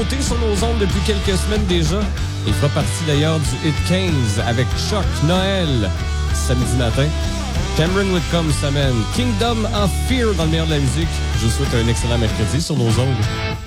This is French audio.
Sur nos ondes depuis quelques semaines déjà. Il fera partie d'ailleurs du Hit 15 avec Choc Noël samedi matin. Cameron Whitcomb s'amène Kingdom of Fear dans le meilleur de la musique. Je vous souhaite un excellent mercredi sur nos ondes.